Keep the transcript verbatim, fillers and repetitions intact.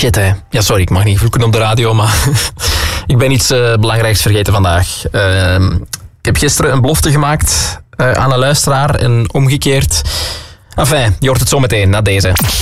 Shit, hè. Ja, sorry, ik mag niet vloeken op de radio, maar ik ben iets uh, belangrijks vergeten vandaag. Uh, ik heb gisteren een belofte gemaakt uh, aan een luisteraar en omgekeerd. Enfin, je hoort het zo meteen na deze.